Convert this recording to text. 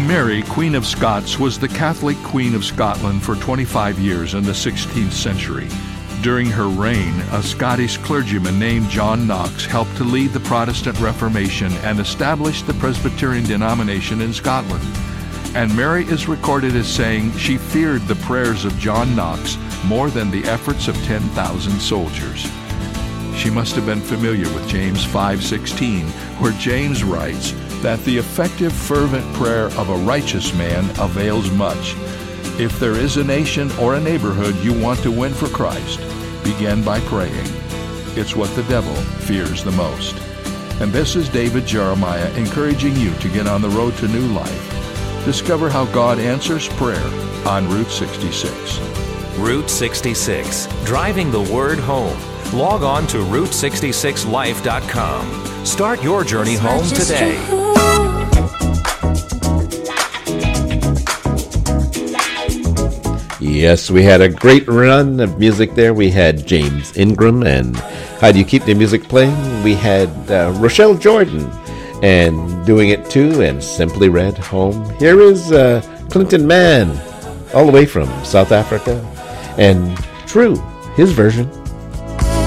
Mary, Queen of Scots, was the Catholic Queen of Scotland for 25 years in the 16th century. During her reign, a Scottish clergyman named John Knox helped to lead the Protestant Reformation and establish the Presbyterian denomination in Scotland. And Mary is recorded as saying she feared the prayers of John Knox more than the efforts of 10,000 soldiers. She must have been familiar with James 5:16, where James writes that the effective, fervent prayer of a righteous man avails much. If there is a nation or a neighborhood you want to win for Christ, begin by praying. It's what the devil fears the most. And this is David Jeremiah encouraging you to get on the road to new life. Discover how God answers prayer on Route 66. Route 66, driving the word home. Log on to Route66Life.com. Start your journey home today. Yes, we had a great run of music there. We had James Ingram and How Do You Keep the Music Playing? We had Rochelle Jordan and Doing It Too and Simply Red Home. Here is Clinton Mann, all the way from South Africa, and True, his version.